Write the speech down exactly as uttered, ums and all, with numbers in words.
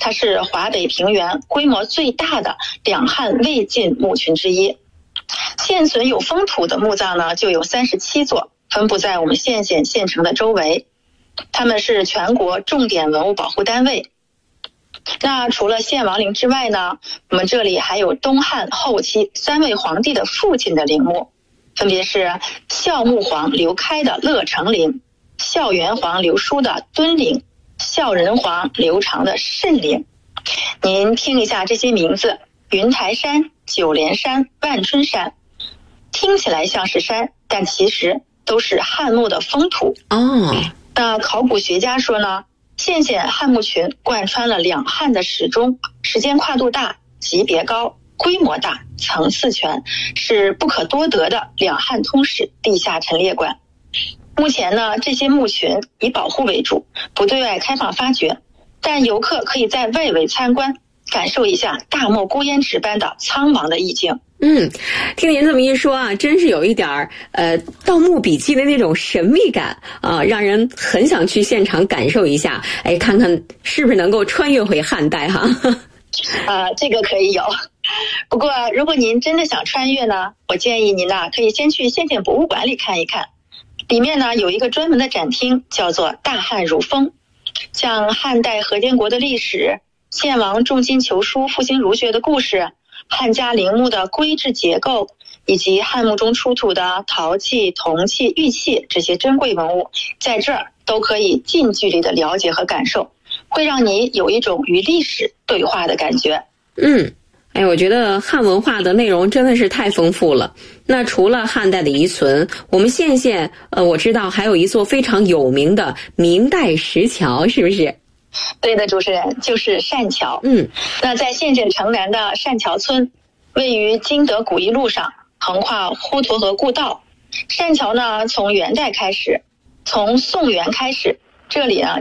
它是华北平原规模最大的两汉魏晋墓群之一。现存有封土的墓葬呢，就有三十七座，分布在我们献县县城的周围，它们是全国重点文物保护单位。那除了献王陵之外呢，我们这里还有东汉后期三位皇帝的父亲的陵墓，分别是孝穆皇刘开的乐成陵、孝元皇刘叔的敦陵、孝仁皇刘长的慎陵。您听一下这些名字：云台山、九连山、万春山，听起来像是山，但其实都是汉墓的封土。 哦， 那考古学家说呢，献县汉墓群贯穿了两汉的始终，时间跨度大，级别高，规模大，层次全，是不可多得的两汉通史地下陈列馆。目前呢，这些墓群以保护为主，不对外开放发掘，但游客可以在外围参观，感受一下大漠孤烟直般的苍茫的意境。 嗯，听您这么一说啊，真是有一点儿呃《盗墓笔记》的那种神秘感啊，让人很想去现场感受一下，哎，看看是不是能够穿越回汉代哈。 啊、呃，这个可以有。不过，如果您真的想穿越呢，我建议您呢可以先去献县博物馆里看一看，里面呢有一个专门的展厅，叫做“大汉如风”，像汉代河间国的历史、献王重金求书、复兴儒学的故事。汉家陵墓的规制结构，以及汉墓中出土的陶器、铜器、玉器这些珍贵文物，在这儿都可以近距离的了解和感受，会让你有一种与历史对话的感觉。 嗯，哎，我觉得汉文化的内容真的是太丰富了。那除了汉代的遗存，我们献县呃，我知道还有一座非常有名的明代石桥，是不是？ 对的，主持人，就是单桥。 嗯， 那在献县城南的单桥村，位于金德古驿路上，横跨滹沱河故道。单桥呢，从元代开始，从宋元开始，这里呢